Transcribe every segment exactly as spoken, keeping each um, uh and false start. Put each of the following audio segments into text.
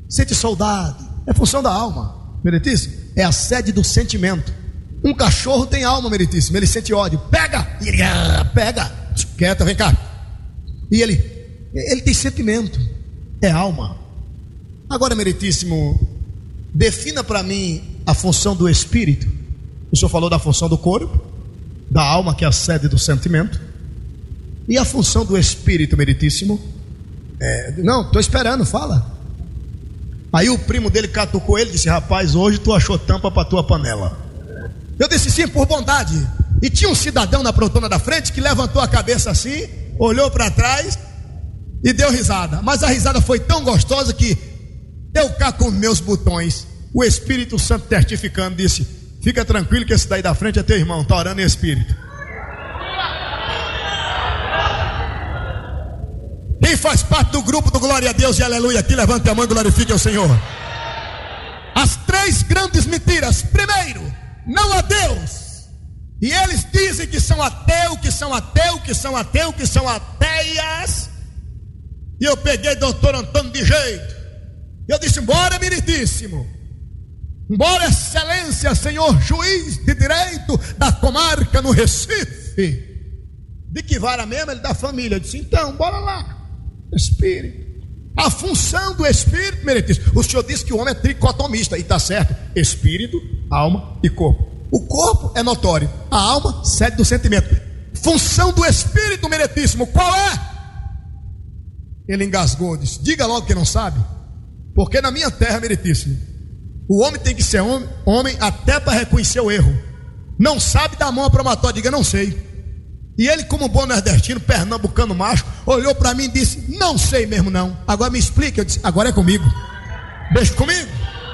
sente saudade. É função da alma, meritíssimo. É a sede do sentimento. Um cachorro tem alma, meritíssimo. Ele sente ódio. Pega! E ele ah, pega. Quieta, vem cá. E ele, ele tem sentimento. É alma. Agora, meritíssimo, defina para mim a função do espírito. O senhor falou da função do corpo, da alma, que é a sede do sentimento. E a função do espírito, meritíssimo? É, não, estou esperando, fala. Aí o primo dele catucou ele e disse: rapaz, hoje tu achou tampa para tua panela. Eu disse sim, por bondade. E tinha um cidadão na prontona da frente que levantou a cabeça assim, olhou para trás e deu risada. Mas a risada foi tão gostosa que deu cá com meus botões. O Espírito Santo testificando disse: fica tranquilo que esse daí da frente é teu irmão, está orando em espírito. Quem faz parte do grupo do Glória a Deus e Aleluia aqui, levante a mão e glorifique ao Senhor. As três grandes mentiras. Primeiro, não há Deus. E eles dizem que são ateus, que são ateus, que são ateus, que são ateias. E eu peguei doutor Antônio de jeito. Eu disse: embora, meritíssimo, embora, excelência, senhor juiz de direito da comarca no Recife. De que vara mesmo? Ele da família. Eu disse: então, bora lá. Espírito. A função do espírito, meritíssimo. O senhor disse que o homem é tricotomista. E está certo. Espírito, alma e corpo. O corpo é notório. A alma, sede do sentimento. Função do espírito, meritíssimo, qual é? Ele engasgou, disse: diga logo que não sabe. Porque na minha terra, meritíssimo, o homem tem que ser homem, homem até para reconhecer o erro. Não sabe dar a mão à promatória, diga: não sei. E ele, como bom nordestino, pernambucano macho, olhou para mim e disse: não sei mesmo não. Agora me explica. Eu disse: agora é comigo. Deixa comigo.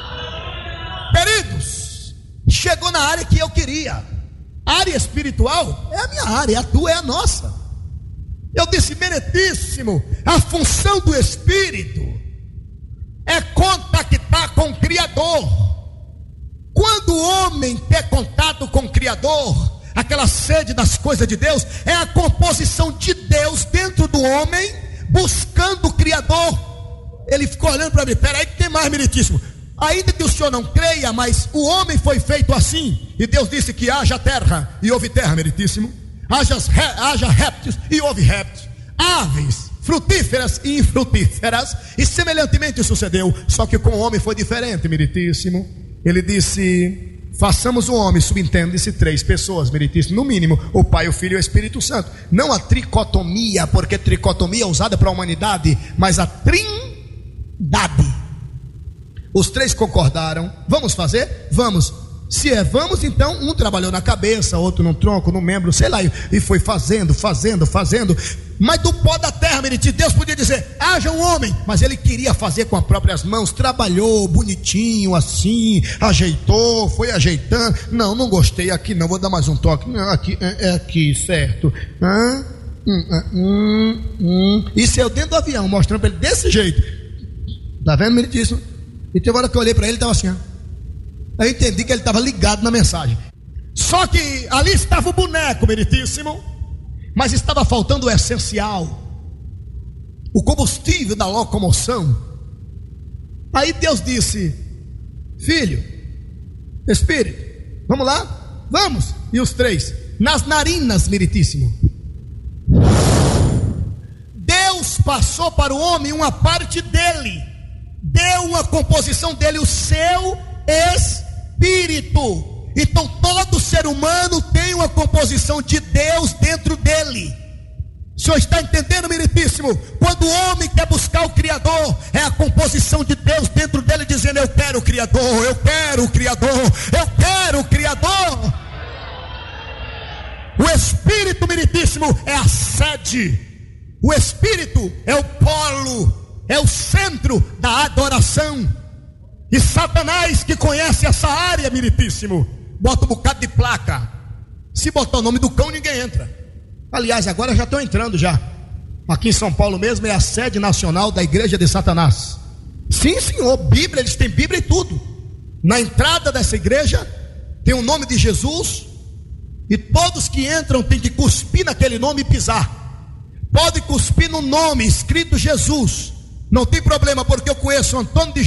Queridos, chegou na área que eu queria. A área espiritual é a minha área, a tua é a nossa. Eu disse: meritíssimo, a função do espírito é contactar com o Criador. Quando o homem tem contato com o Criador, aquela sede das coisas de Deus, é a composição de Deus dentro do homem, buscando o Criador. Ele ficou olhando para mim: peraí que tem mais, meritíssimo. Ainda que o senhor não creia, mas o homem foi feito assim. E Deus disse que haja terra, e houve terra, meritíssimo. Haja, haja répteis, e houve répteis. Aves, frutíferas e infrutíferas. E semelhantemente sucedeu. Só que com o homem foi diferente, meritíssimo. Ele disse: façamos o homem, subentende-se três pessoas, meritíssimo, no mínimo, o Pai, o Filho e o Espírito Santo. Não a tricotomia, porque tricotomia é usada para a humanidade, mas a trindade. Os três concordaram: vamos fazer? Vamos. Se é vamos, então um trabalhou na cabeça, outro no tronco, no membro, sei lá, e foi fazendo, fazendo, fazendo. Mas do pó da terra, meritíssimo, Deus podia dizer: haja um homem, mas ele queria fazer com as próprias mãos. Trabalhou bonitinho assim, ajeitou, foi ajeitando. Não, não gostei, aqui não, vou dar mais um toque. Não, aqui, é, é aqui, certo. Hã? Hum, hum, hum. Isso eu dentro do avião, mostrando para ele desse jeito. Tá vendo, meritíssimo? E teve hora que eu olhei para ele e estava assim, ó. Aí eu entendi que ele estava ligado na mensagem. Só que ali estava o boneco, meritíssimo, mas estava faltando o essencial, o combustível da locomoção. Aí Deus disse: filho, espírito, vamos lá? Vamos. E os três, nas narinas, meritíssimo, Deus passou para o homem uma parte dele, deu uma composição dele, o seu espírito. Então todo ser humano tem uma composição de Deus dentro dele. O senhor está entendendo, meritíssimo? Quando o homem quer buscar o Criador, é a composição de Deus dentro dele, dizendo: eu quero o Criador, eu quero o Criador, eu quero o Criador. O Espírito, meritíssimo, é a sede. O Espírito é o polo, é o centro da adoração. E Satanás, que conhece essa área, meritíssimo, bota um bocado de placa. Se botar o nome do cão, ninguém entra. Aliás, agora já estão entrando já. Aqui em São Paulo mesmo é a sede nacional da igreja de Satanás. Sim, senhor, Bíblia, eles têm Bíblia e tudo. Na entrada dessa igreja tem o nome de Jesus, e todos que entram têm que cuspir naquele nome e pisar. Pode cuspir no nome escrito Jesus, não tem problema, porque eu conheço Antônio de